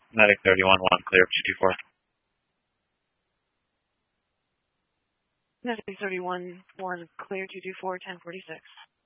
Medic 31, 1, clear up 224. Medic 31, 1, clear 224, 1046.